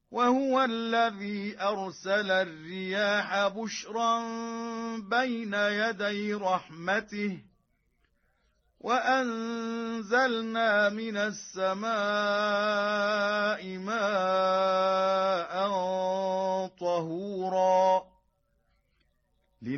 وهو الذي أرسل الرياح بشرا بين يدي رحمته وأنزلنا من السماء ماء